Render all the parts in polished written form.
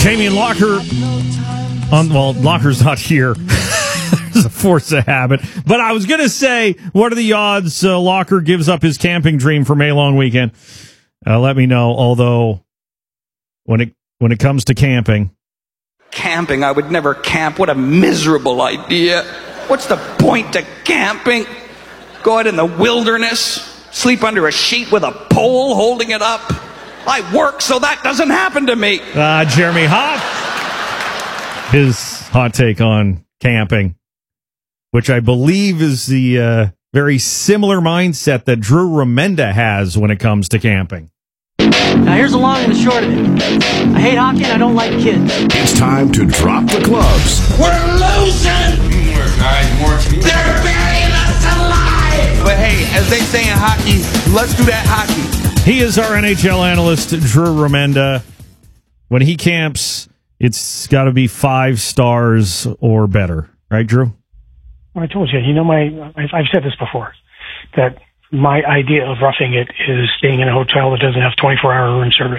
Jamie and Locker Locker's not here. It's a force of habit. But I was going to say, what are the odds Locker gives up his camping dream for May long weekend? Let me know. Although, when it comes to camping, I would never camp. What a miserable idea. What's the point to camping? Go out in the wilderness, sleep under a sheet with a pole holding it up. I work so that doesn't happen to me. Jeremy Hoff, his hot take on camping, which I believe is the very similar mindset that Drew Remenda has when it comes to camping. Now here's the long and the short of it. I hate hockey and I don't like kids. It's time to drop the gloves. We're losing! They're burying us alive! But hey, as they say in hockey, let's do that hockey. He is our NHL analyst, Drew Remenda. When he camps, it's got to be 5 stars or better. Right, Drew? I told you, I've said this before, that my idea of roughing it is staying in a hotel that doesn't have 24-hour room service.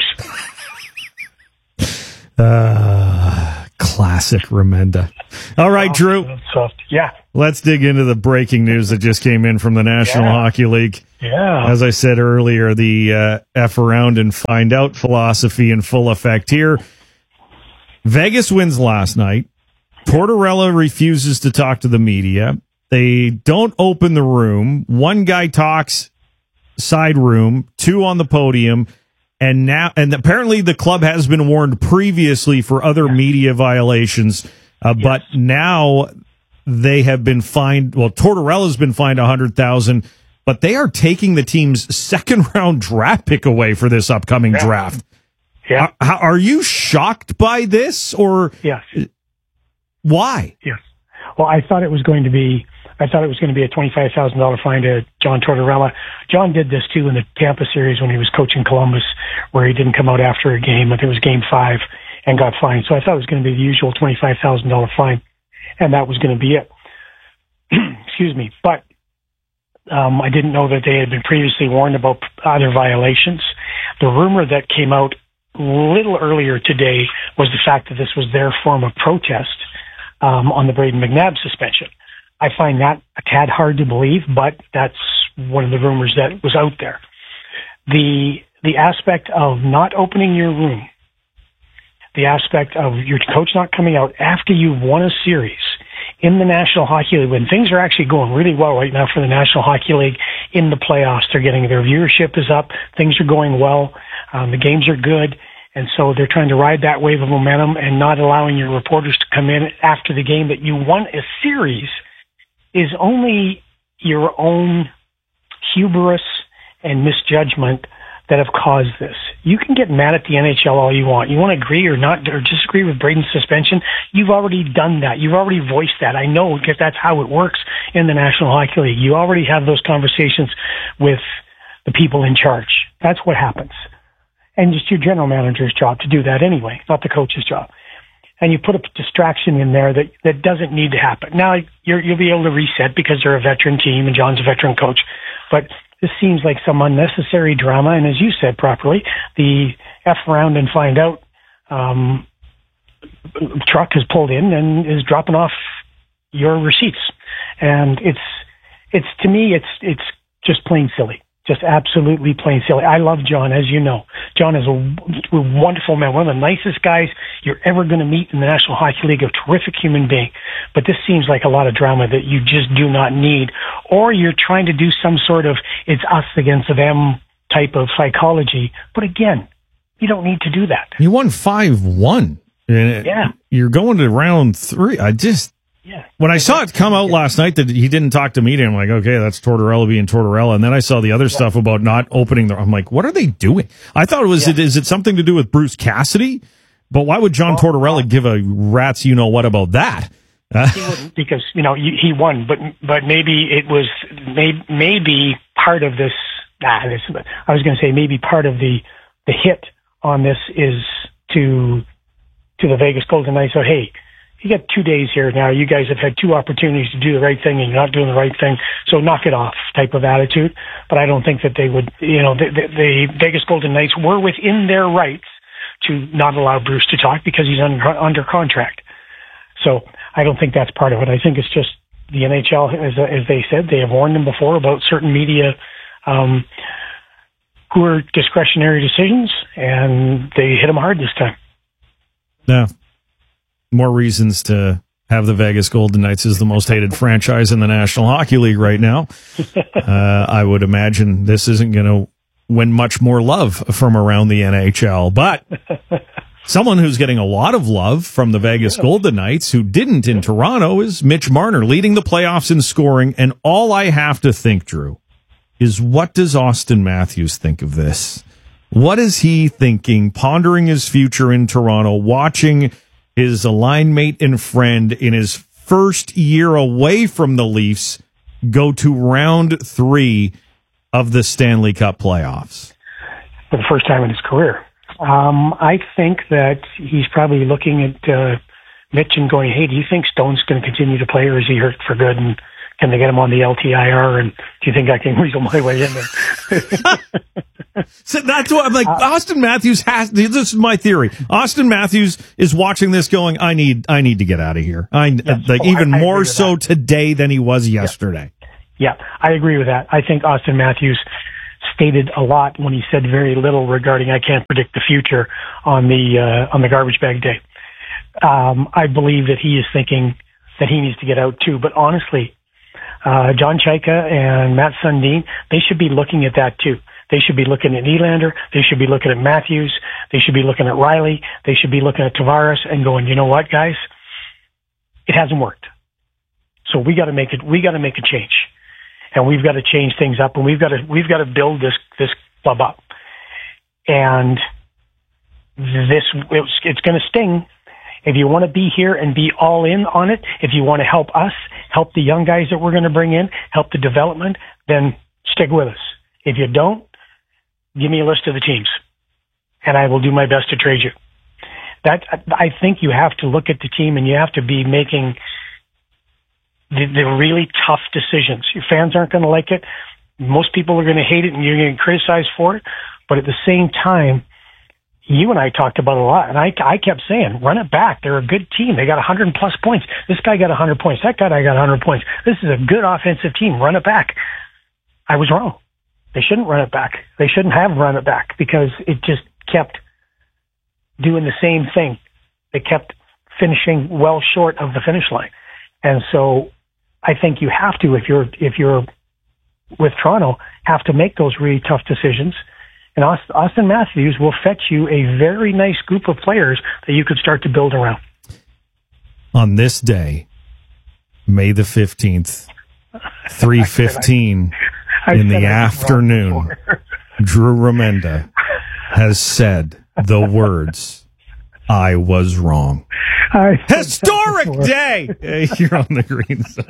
Classic Remenda. All right, Drew. Yeah. Let's dig into the breaking news that just came in from the National Hockey League. Yeah. As I said earlier, the F around and find out philosophy in full effect here. Vegas wins last night. Tortorella refuses to talk to the media. They don't open the room. One guy talks side room, 2 on the podium, and apparently the club has been warned previously for other media violations, but now they have been fined. Well, Tortorella's been fined $100,000, but they are taking the team's second round draft pick away for this upcoming draft. Yeah. Are you shocked by this, or yes? Why? Yes. Well, I thought it was going to be a $25,000 fine to John Tortorella. John did this too in the Tampa series when he was coaching Columbus, where he didn't come out after a game. I think it was game 5 and got fined. So I thought it was going to be the usual $25,000 fine, and that was going to be it. Excuse me. But I didn't know that they had been previously warned about other violations. The rumor that came out a little earlier today was the fact that this was their form of protest on the Braden McNabb suspension. I find that a tad hard to believe, but that's one of the rumors that was out there. The aspect of not opening your room, the aspect of your coach not coming out after you've won a series in the National Hockey League, when things are actually going really well right now for the National Hockey League in the playoffs. Their viewership is up, things are going well, the games are good. And so they're trying to ride that wave of momentum and not allowing your reporters to come in after the game that you won a series is only your own hubris and misjudgment that have caused this. You can get mad at the NHL all you want. You want to agree or not, or disagree with Braden's suspension. You've already done that. You've already voiced that. I know, because that's how it works in the National Hockey League. You already have those conversations with the people in charge. That's what happens. And just your general manager's job to do that anyway, not the coach's job. And you put a distraction in there that doesn't need to happen. Now, you'll be able to reset because they're a veteran team and John's a veteran coach. But this seems like some unnecessary drama. And as you said properly, the F around and find out truck has pulled in and is dropping off your receipts. And it's to me, it's just plain silly. Just absolutely plain silly. I love John, as you know. John is a wonderful man, one of the nicest guys you're ever going to meet in the National Hockey League, a terrific human being. But this seems like a lot of drama that you just do not need. Or you're trying to do some sort of it's us against them type of psychology. But again, you don't need to do that. You won 5-1. Yeah. You're going to round 3. When I saw it come out last night that he didn't talk to media, I'm like, okay, that's Tortorella being Tortorella. And then I saw the other stuff about not opening I'm like, what are they doing? I thought it was, is it something to do with Bruce Cassidy? But why would John Tortorella give a rat's you-know-what about that? He wouldn't, because, he won, but maybe it was, maybe part of this, I was going to say maybe part of the hit on this is to the Vegas Golden Knights. So, hey, you got 2 days here now. You guys have had 2 opportunities to do the right thing and you're not doing the right thing. So knock it off type of attitude. But I don't think that they would, the Vegas Golden Knights were within their rights to not allow Bruce to talk because he's under contract. So I don't think that's part of it. I think it's just the NHL, as they said, they have warned him before about certain media poor discretionary decisions, and they hit him hard this time. Yeah. More reasons to have the Vegas Golden Knights as the most hated franchise in the National Hockey League right now. I would imagine this isn't going to win much more love from around the NHL, but someone who's getting a lot of love from the Vegas Golden Knights who didn't in Toronto is Mitch Marner, leading the playoffs in scoring. And all I have to think, Drew, is what does Austin Matthews think of this? What is he thinking, pondering his future in Toronto, watching his line mate and friend in his first year away from the Leafs go to round 3 of the Stanley Cup playoffs? For the first time in his career. I think that he's probably looking at Mitch and going, hey, do you think Stone's going to continue to play, or is he hurt for good? And can they get him on the LTIR? And do you think I can wiggle my way in there? So that's what I'm like. Austin Matthews has. This is my theory. Austin Matthews is watching this, going, "I need to get out of here." Even more so today than he was yesterday. Yeah, I agree with that. I think Austin Matthews stated a lot when he said very little regarding "I can't predict the future" on the garbage bag day. I believe that he is thinking that he needs to get out too. But honestly, John Chaika and Matt Sundin, they should be looking at that too. They should be looking at Nylander. They should be looking at Matthews. They should be looking at Riley. They should be looking at Tavares and going, you know what, guys? It hasn't worked. So we got to make a change. And we've got to change things up, and we've got to build this club up. And it's going to sting. If you want to be here and be all in on it, if you want to help us, help the young guys that we're going to bring in, help the development, then stick with us. If you don't, give me a list of the teams, and I will do my best to trade you. I think you have to look at the team, and you have to be making the really tough decisions. Your fans aren't going to like it. Most people are going to hate it, and you're going to get criticized for it. But at the same time, you and I talked about it a lot, and I kept saying, run it back. They're a good team. They got 100-plus points. This guy got 100 points. That guy got 100 points. This is a good offensive team. Run it back. I was wrong. They shouldn't run it back. They shouldn't have run it back because it just kept doing the same thing. They kept finishing well short of the finish line. And so I think you have to, if you're with Toronto, have to make those really tough decisions. And Austin Matthews will fetch you a very nice group of players that you could start to build around. On this day, May the 15th, 3:15 in the afternoon, Drew Remenda has said the words, "I was wrong." Historic day! You're on the green side.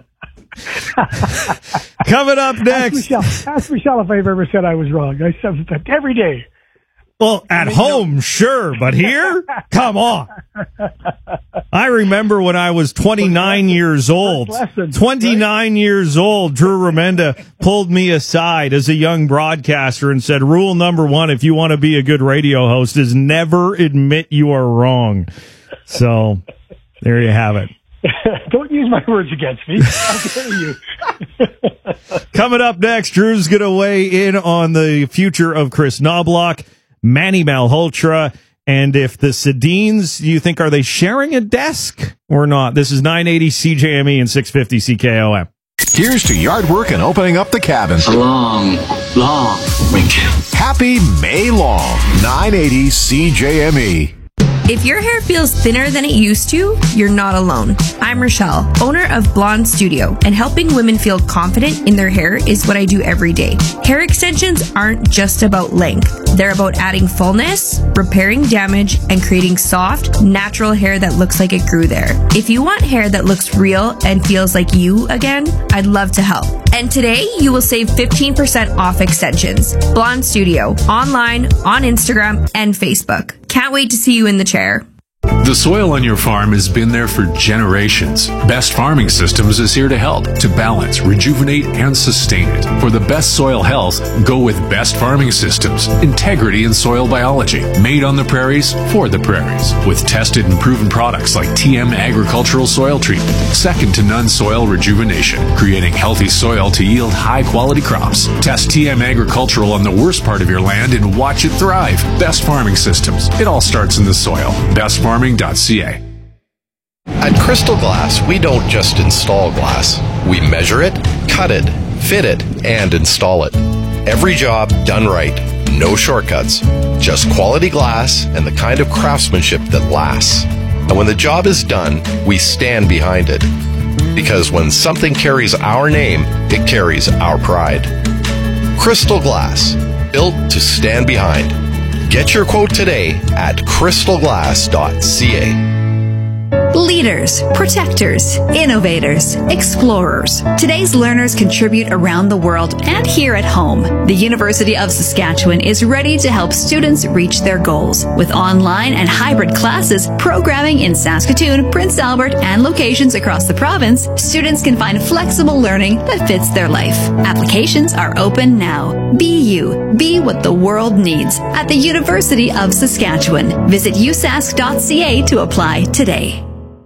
Coming up next. Ask Michelle if I've ever said I was wrong. I said that every day. Well, at home, sure, but here? Come on. I remember when I was 29 years old. 29 years old, Drew Remenda pulled me aside as a young broadcaster and said, rule number 1, if you want to be a good radio host, is never admit you are wrong. So, there you have it. Don't use my words against me. I'll tell you. Coming up next, Drew's going to weigh in on the future of Chris Knobloch, Manny Malhotra, and if the Sedins, you think, are they sharing a desk or not? This is 980 CJME and 650 CKOM. Here's to yard work and opening up the cabin. A long weekend. Happy May long. 980 CJME. If your hair feels thinner than it used to, you're not alone. I'm Rochelle, owner of Blonde Studio, and helping women feel confident in their hair is what I do every day. Hair extensions aren't just about length. They're about adding fullness, repairing damage, and creating soft, natural hair that looks like it grew there. If you want hair that looks real and feels like you again, I'd love to help. And today, you will save 15% off extensions. Blonde Studio, online, on Instagram, and Facebook. Can't wait to see you in the chair. The soil on your farm has been there for generations. Best Farming Systems is here to help, to balance, rejuvenate, and sustain it. For the best soil health, go with Best Farming Systems. Integrity in soil biology. Made on the prairies, for the prairies. With tested and proven products like TM Agricultural Soil Treatment. Second to none soil rejuvenation. Creating healthy soil to yield high-quality crops. Test TM Agricultural on the worst part of your land and watch it thrive. Best Farming Systems. It all starts in the soil. BestFarming.ca. At Crystal Glass, we don't just install glass. We measure it, cut it, fit it, and install it. Every job done right. No shortcuts. Just quality glass and the kind of craftsmanship that lasts. And when the job is done, we stand behind it. Because when something carries our name, it carries our pride. Crystal Glass, built to stand behind. Get your quote today at crystalglass.ca. Leaders, protectors, innovators, explorers. Today's learners contribute around the world and here at home. The University of Saskatchewan is ready to help students reach their goals. With online and hybrid classes, programming in Saskatoon, Prince Albert, and locations across the province, students can find flexible learning that fits their life. Applications are open now. Be you. Be what the world needs at the University of Saskatchewan. Visit usask.ca to apply today.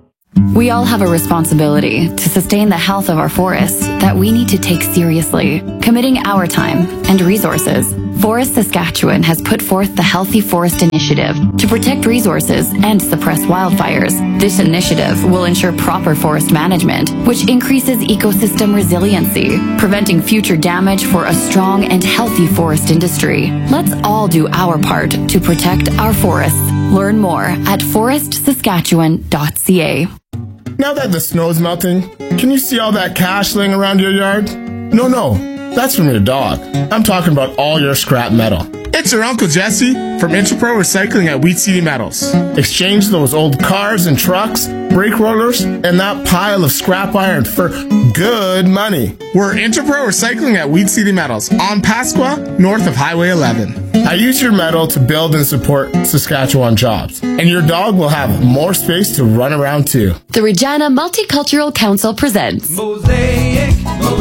We all have a responsibility to sustain the health of our forests that we need to take seriously, committing our time and resources. Forest Saskatchewan has put forth the Healthy Forest Initiative to protect resources and suppress wildfires. This initiative will ensure proper forest management, which increases ecosystem resiliency, preventing future damage for a strong and healthy forest industry. Let's all do our part to protect our forests. Learn more at forestsaskatchewan.ca. Now that the snow's melting, can you see all that cash laying around your yard? No, that's from your dog. I'm talking about all your scrap metal. It's your Uncle Jesse from Interpro Recycling at Wheat City Metals. Exchange those old cars and trucks, brake rollers, and that pile of scrap iron for good money. We're Interpro Recycling at Wheat City Metals on Pasqua, north of Highway 11. I use your metal to build and support Saskatchewan jobs, and your dog will have more space to run around too. The Regina Multicultural Council presents Mosaic,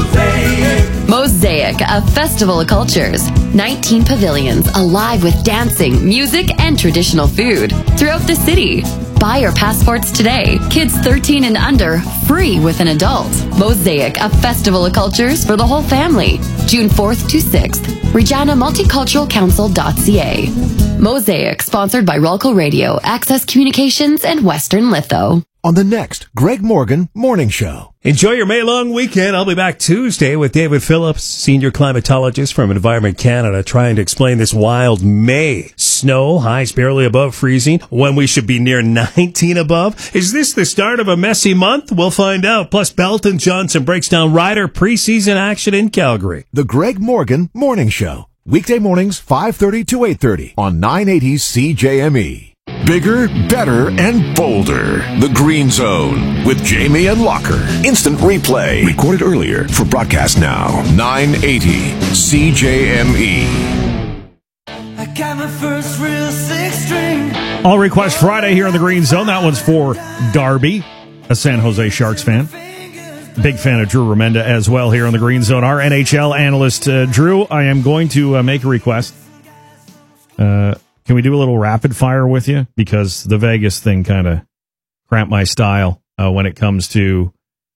a festival of cultures. 19 pavilions alive with dancing, music, and traditional food throughout the city. Buy your passports today. Kids 13 and under, free with an adult. Mosaic, a festival of cultures for the whole family. June 4th to 6th. ReginaMulticulturalCouncil.ca. Mosaic, sponsored by Rolco Radio, Access Communications, and Western Litho. On the next Greg Morgan Morning Show. Enjoy your May long weekend. I'll be back Tuesday with David Phillips, senior climatologist from Environment Canada, trying to explain this wild May. Snow, highs barely above freezing, when we should be near 19 above. Is this the start of a messy month? We'll find out. Plus, Belton Johnson breaks down Ryder preseason action in Calgary. The Greg Morgan Morning Show. Weekday mornings, 5:30 to 8:30 on 980 CJME. Bigger, better, and bolder. The Green Zone with Jamie and Locker. Instant replay. Recorded earlier for broadcast now. 980 CJME. I got my first real six-string. All Request Friday here on the Green Zone. That one's for Darby, a San Jose Sharks fan. Big fan of Drew Remenda as well here on the Green Zone. Our NHL analyst, Drew, I am going to make a request. Can we do a little rapid fire with you? Because the Vegas thing kind of cramped my style when it comes to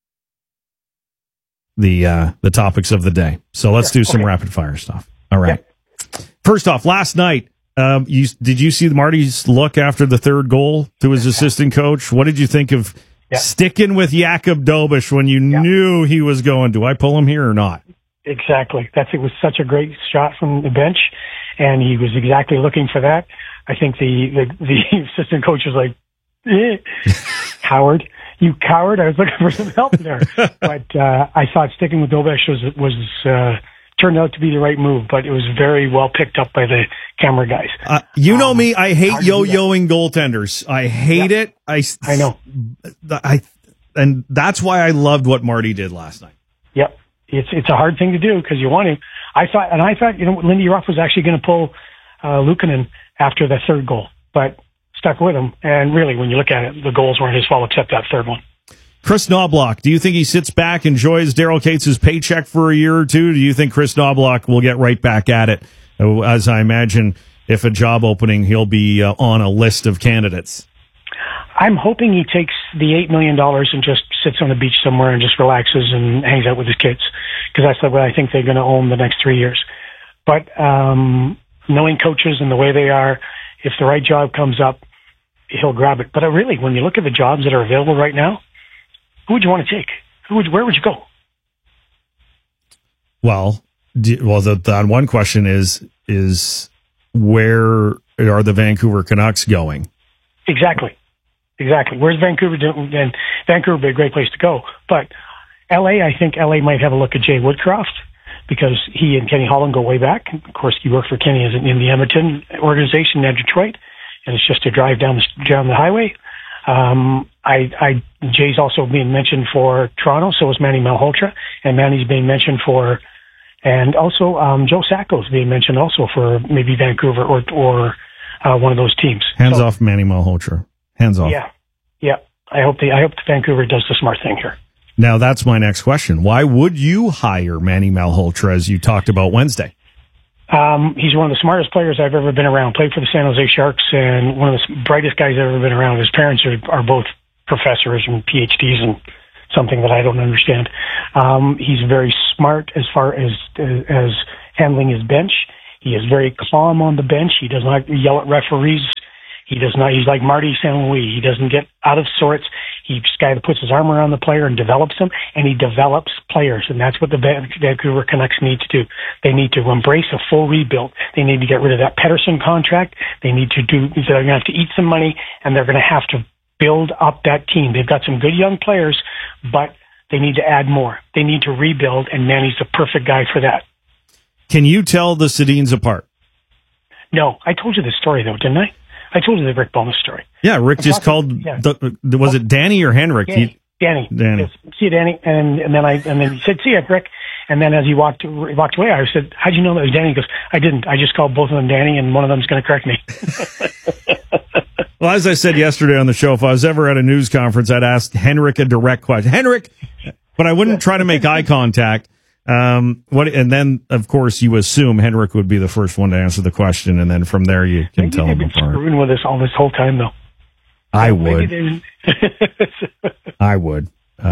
the topics of the day. So let's do some rapid fire stuff. All right. Yeah. First off, last night, did you see Marty's look after the third goal to his assistant coach? What did you think of sticking with Jakub Dobiš when you knew he was going? Do I pull him here or not? Exactly. It was such a great shot from the bench. And he was exactly looking for that. I think the assistant coach was like, coward, you coward. I was looking for some help there. But I thought sticking with Dobiš was turned out to be the right move, but it was very well picked up by the camera guys. You know me, I hate yo-yoing goaltenders. I hate it. I know. And that's why I loved what Marty did last night. Yep. It's a hard thing to do because you want to. I thought, Lindy Ruff was actually going to pull Luukkonen after the third goal, but stuck with him. And really, when you look at it, the goals weren't his fault except that third one. Chris Knobloch, do you think he sits back, enjoys Daryl Cates' paycheck for a year or two? Do you think Chris Knobloch will get right back at it? As I imagine, if a job opening, he'll be on a list of candidates. I'm hoping he takes the $8 million and just sits on the beach somewhere and just relaxes and hangs out with his kids, because that's what I think they're going to own the next 3 years. But knowing coaches and the way they are, if the right job comes up, he'll grab it. But really, when you look at the jobs that are available right now, who would you want to take? Where would you go? Well, the one question is where are the Vancouver Canucks going? Exactly. Where's Vancouver doing? And Vancouver would be a great place to go. But I think LA might have a look at Jay Woodcroft, because he and Kenny Holland go way back. Of course, he worked for Kenny in the Edmonton organization in Detroit, and it's just a drive down the highway. Jay's also being mentioned for Toronto, so is Manny Malhotra, and Manny's being mentioned for, and also Joe Sacco's being mentioned also for maybe Vancouver or one of those teams. Hands off Manny Malhotra. Hands off. Yeah. I hope Vancouver does the smart thing here. Now that's my next question. Why would you hire Manny Malhotra, as you talked about Wednesday? He's one of the smartest players I've ever been around. Played for the San Jose Sharks, and one of the brightest guys I've ever been around. His parents are both professors and PhDs, and something that I don't understand. He's very smart as far as handling his bench. He is very calm on the bench. He does not yell at referees. He's like Marty St. Louis. He doesn't get out of sorts. He's a guy that puts his arm around the player and develops them, and he develops players, and that's what the Vancouver Canucks need to do. They need to embrace a full rebuild. They need to get rid of that Pettersson contract. They're going to have to eat some money, and they're going to have to build up that team. They've got some good young players, but they need to add more. They need to rebuild, and Manny's the perfect guy for that. Can you tell the Sedins apart? No. I told you this story, though, didn't I? I told you the Rick Bonus story. Yeah, Rick just called. Yeah. Was it Danny or Henrik? Danny. Yes. See you, Danny. And then he said, "See you, Rick." And then as he walked away, I said, "How'd you know that was Danny?" He goes, "I didn't. I just called both of them Danny, and one of them's going to correct me." Well, as I said yesterday on the show, if I was ever at a news conference, I'd ask Henrik a direct question, Henrik, but I wouldn't try to make eye contact. And then, of course, you assume Henrik would be the first one to answer the question, and then from there you can tell him apart. They've been screwing with us all this whole time, though. I would. I would.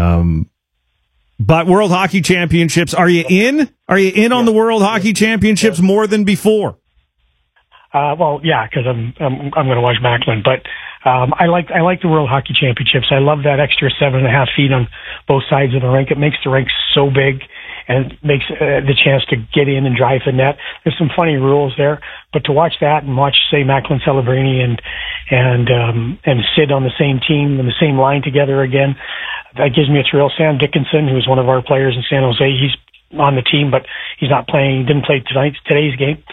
But World Hockey Championships, are you in? Are you in on the World Hockey Championships more than before? Well, yeah, because I'm going to watch Macklin, but I like the World Hockey Championships. I love that extra 7.5 feet on both sides of the rink. It makes the rink so big, and it makes the chance to get in and drive the net. There's some funny rules there, but to watch that and watch, say, Macklin Celebrini and Sid on the same team and the same line together again, that gives me a thrill. Sam Dickinson, who's one of our players in San Jose, he's on the team, but he's not playing. Didn't play today's game.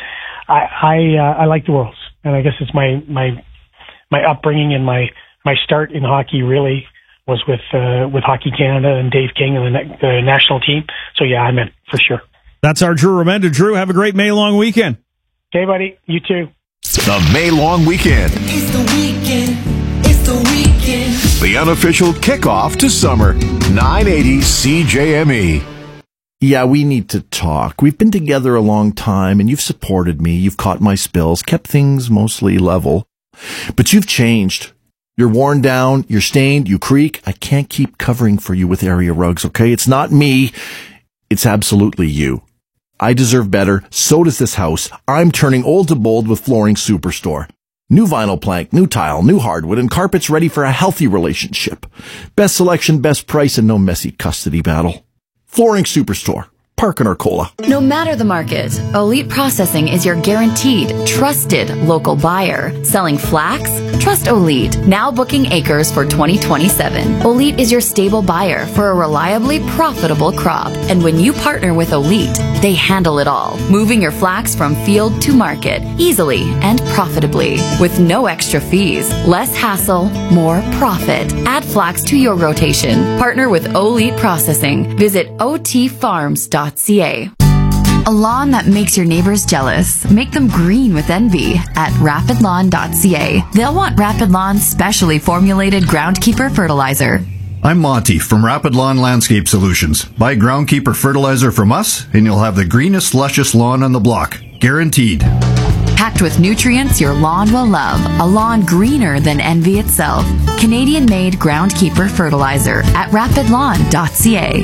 I like the Worlds, and I guess it's my upbringing and my start in hockey really was with Hockey Canada and Dave King and the national team. So yeah, I'm in for sure. That's our Drew Remenda. Drew, have a great May long weekend. Okay, buddy. You too. The May long weekend. It's the weekend. It's the weekend. The unofficial kickoff to summer. 980 CJME. Yeah, we need to talk. We've been together a long time, and you've supported me. You've caught my spills, kept things mostly level. But you've changed. You're worn down, you're stained, you creak. I can't keep covering for you with area rugs, okay? It's not me. It's absolutely you. I deserve better. So does this house. I'm turning old to bold with Flooring Superstore. New vinyl plank, new tile, new hardwood, and carpets ready for a healthy relationship. Best selection, best price, and no messy custody battle. Flooring Superstore. Park in Arcola. No matter the market, Elite Processing is your guaranteed, trusted local buyer. Selling flax? Trust Elite. Now booking acres for 2027. Elite is your stable buyer for a reliably profitable crop. And when you partner with Elite, they handle it all. Moving your flax from field to market easily and profitably. With no extra fees. Less hassle, more profit. Add flax to your rotation. Partner with Elite Processing. Visit otfarms.ca. A lawn that makes your neighbors jealous. Make them green with envy at rapidlawn.ca. They'll want Rapid Lawn's specially formulated Groundkeeper fertilizer. I'm Monty from Rapid Lawn Landscape Solutions. Buy Groundkeeper fertilizer from us, and you'll have the greenest, luscious lawn on the block. Guaranteed. Packed with nutrients your lawn will love. A lawn greener than envy itself. Canadian-made Groundkeeper fertilizer at rapidlawn.ca.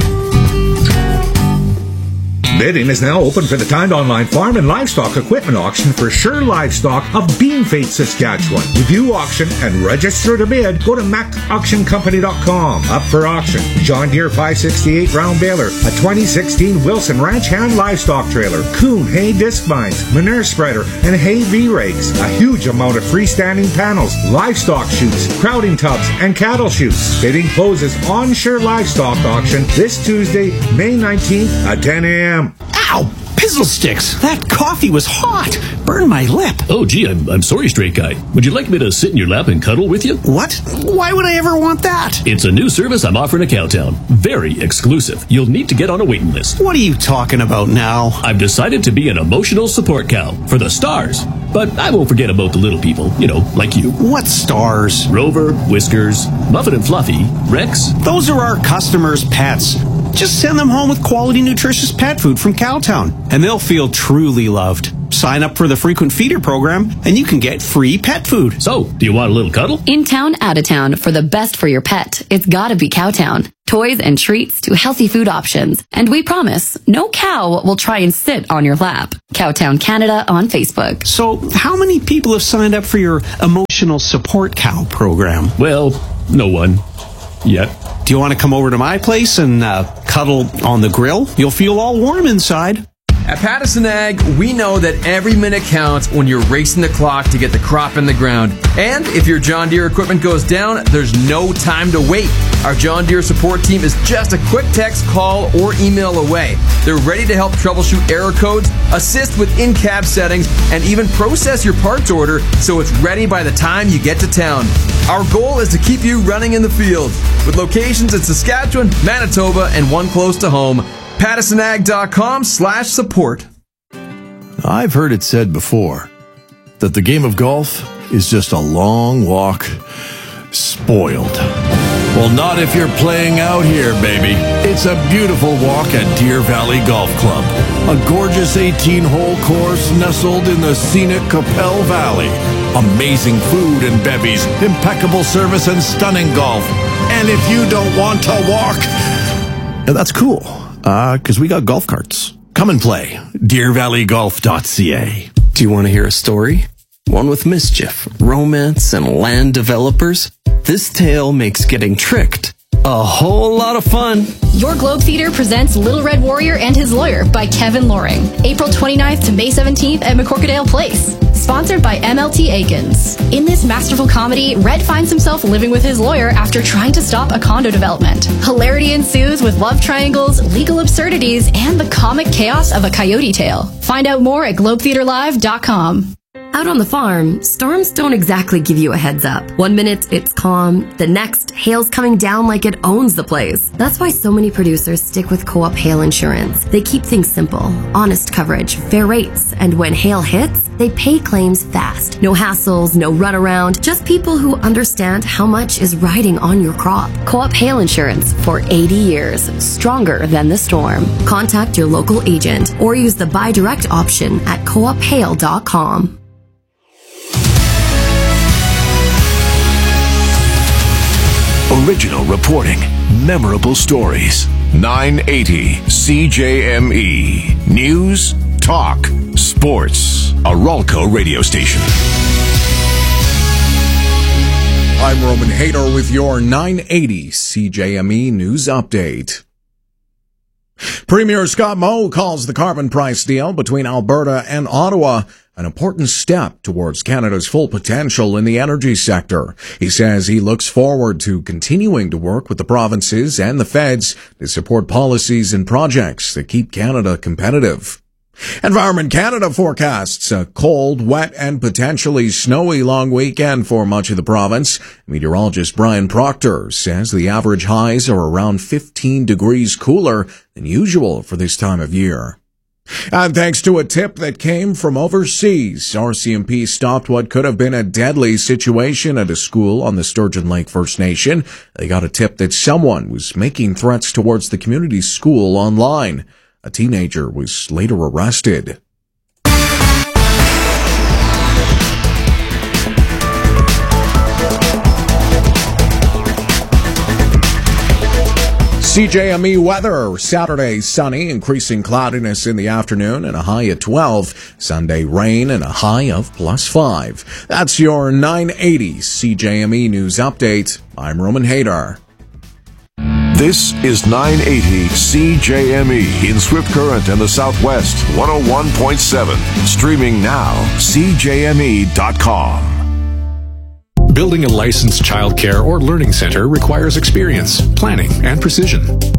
Bidding is now open for the timed online farm and livestock equipment auction for Sure Livestock of Beanfate, Saskatchewan. To view auction and register to bid, go to macauctioncompany.com. Up for auction, John Deere 568 round baler, a 2016 Wilson Ranch Hand livestock trailer, Kuhn hay disc vines, manure spreader, and hay V-rakes. A huge amount of freestanding panels, livestock chutes, crowding tubs, and cattle chutes. Bidding closes on Sure Livestock auction this Tuesday, May 19th at 10 a.m. Ow! Pizzle sticks! That coffee was hot! Burned my lip! Oh, gee, I'm sorry, straight guy. Would you like me to sit in your lap and cuddle with you? What? Why would I ever want that? It's a new service I'm offering at Cowtown. Very exclusive. You'll need to get on a waiting list. What are you talking about now? I've decided to be an emotional support cow for the stars. But I won't forget about the little people, you know, like you. What stars? Rover, Whiskers, Muffin and Fluffy, Rex. Those are our customers' pets. Just send them home with quality, nutritious pet food from Cowtown, and they'll feel truly loved. Sign up for the frequent feeder program, and you can get free pet food. So, do you want a little cuddle? In town, out of town, for the best for your pet, it's gotta be Cowtown. Toys and treats to healthy food options. And we promise, no cow will try and sit on your lap. Cowtown Canada on Facebook. So, how many people have signed up for your emotional support cow program? Well, no one. Yet. Do you want to come over to my place and cuddle on the grill? You'll feel all warm inside. At Pattison Ag, we know that every minute counts when you're racing the clock to get the crop in the ground. And if your John Deere equipment goes down, there's no time to wait. Our John Deere support team is just a quick text, call, or email away. They're ready to help troubleshoot error codes, assist with in-cab settings, and even process your parts order so it's ready by the time you get to town. Our goal is to keep you running in the field. With locations in Saskatchewan, Manitoba, and one close to home, PattisonAg.com/support. I've heard it said before that the game of golf is just a long walk spoiled. Well, not if you're playing out here, baby. It's a beautiful walk at Deer Valley Golf Club. A gorgeous 18-hole course nestled in the scenic Capel Valley. Amazing food and bevies, impeccable service, and stunning golf. And if you don't want to walk, that's cool. Because we got golf carts. Come and play. DeerValleyGolf.ca. Do you want to hear a story? One with mischief, romance, and land developers? This tale makes getting tricked a whole lot of fun. Your Globe Theater presents Little Red Warrior and His Lawyer by Kevin Loring. April 29th to May 17th at McCorkadale Place. Sponsored by MLT Aikens. In this masterful comedy, Red finds himself living with his lawyer after trying to stop a condo development. Hilarity ensues with love triangles, legal absurdities, and the comic chaos of a coyote tale. Find out more at globetheaterlive.com. Out on the farm, storms don't exactly give you a heads up. 1 minute, it's calm. The next, hail's coming down like it owns the place. That's why so many producers stick with Co-op Hail Insurance. They keep things simple, honest coverage, fair rates, and when hail hits, they pay claims fast. No hassles, no runaround, just people who understand how much is riding on your crop. Co-op Hail Insurance for 80 years, stronger than the storm. Contact your local agent or use the buy direct option at coophail.com. Original reporting, memorable stories. 980 CJME. News, talk, sports. A Ralco radio station. I'm Roman Hader with your 980 CJME News Update. Premier Scott Moe calls the carbon price deal between Alberta and Ottawa an important step towards Canada's full potential in the energy sector. He says he looks forward to continuing to work with the provinces and the feds to support policies and projects that keep Canada competitive. Environment Canada forecasts a cold, wet, and potentially snowy long weekend for much of the province. Meteorologist Brian Proctor says the average highs are around 15 degrees cooler than usual for this time of year. And thanks to a tip that came from overseas, RCMP stopped what could have been a deadly situation at a school on the Sturgeon Lake First Nation. They got a tip that someone was making threats towards the community school online. A teenager was later arrested. CJME weather. Saturday, sunny, increasing cloudiness in the afternoon and a high at 12. Sunday, rain and a high of +5. That's your 980 CJME News Update. I'm Roman Hadar. This is 980 CJME in Swift Current and the Southwest, 101.7. Streaming now, CJME.com. Building a licensed childcare or learning center requires experience, planning, and precision.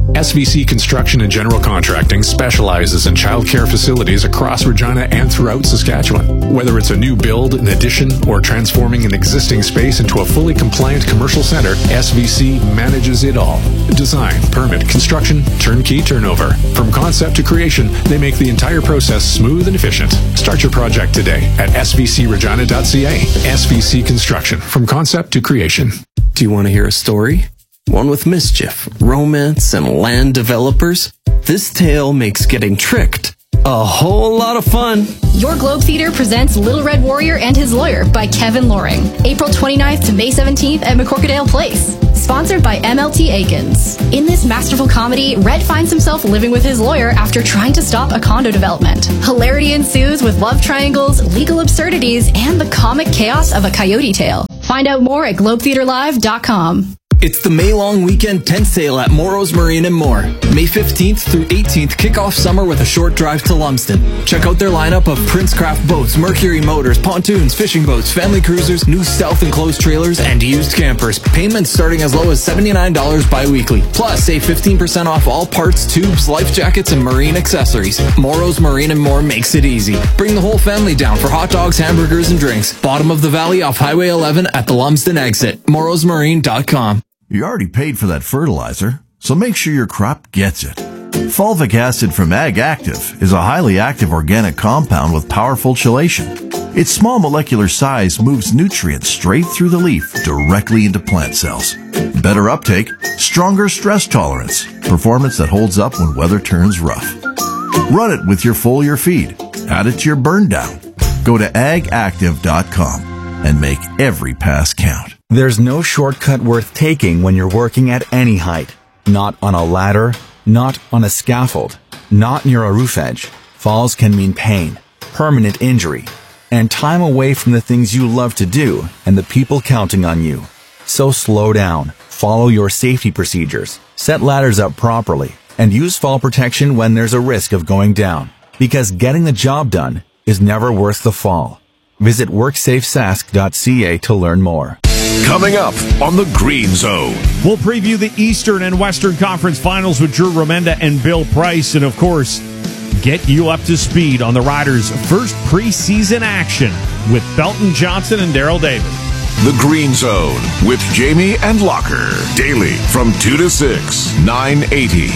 SVC Construction and General Contracting specializes in childcare facilities across Regina and throughout Saskatchewan. Whether it's a new build, an addition, or transforming an existing space into a fully compliant commercial center, SVC manages it all. Design, permit, construction, turnkey turnover. From concept to creation, they make the entire process smooth and efficient. Start your project today at svcregina.ca. SVC Construction, from concept to creation. Do you want to hear a story? One with mischief, romance, and land developers? This tale makes getting tricked a whole lot of fun. Your Globe Theater presents Little Red Warrior and His Lawyer by Kevin Loring. April 29th to May 17th at McCorkadale Place. Sponsored by MLT Aikens. In this masterful comedy, Red finds himself living with his lawyer after trying to stop a condo development. Hilarity ensues with love triangles, legal absurdities, and the comic chaos of a coyote tale. Find out more at globetheaterlive.com. It's the May-long weekend tent sale at Morrow's Marine and More. May 15th through 18th, kick off summer with a short drive to Lumsden. Check out their lineup of Princecraft boats, Mercury motors, pontoons, fishing boats, family cruisers, new self-enclosed trailers, and used campers. Payments starting as low as $79 bi-weekly. Plus, save 15% off all parts, tubes, life jackets, and marine accessories. Morrow's Marine and More makes it easy. Bring the whole family down for hot dogs, hamburgers, and drinks. Bottom of the valley off Highway 11 at the Lumsden exit. morrowsmarine.com. You already paid for that fertilizer, so make sure your crop gets it. Fulvic acid from Ag Active is a highly active organic compound with powerful chelation. Its small molecular size moves nutrients straight through the leaf directly into plant cells. Better uptake, stronger stress tolerance, performance that holds up when weather turns rough. Run it with your foliar feed. Add it to your burn down. Go to agactive.com and make every pass count. There's no shortcut worth taking when you're working at any height. Not on a ladder, not on a scaffold, not near a roof edge. Falls can mean pain, permanent injury, and time away from the things you love to do and the people counting on you. So slow down, follow your safety procedures, set ladders up properly, and use fall protection when there's a risk of going down. Because getting the job done is never worth the fall. Visit WorksafeSask.ca to learn more. Coming up on the Green Zone. We'll preview the Eastern and Western Conference Finals with Drew Remenda and Bill Price, and of course, get you up to speed on the Riders' first preseason action with Belton Johnson and Daryl Davis. The Green Zone with Jamie and Locker. Daily from 2 to 6, 980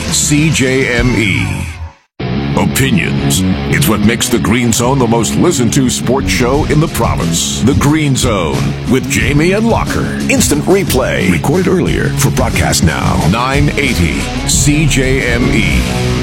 CJME. Opinions. It's what makes the Green Zone the most listened to sports show in the province. The Green Zone with Jamie and Locker. Instant replay. Recorded earlier for broadcast now. 980 CJME.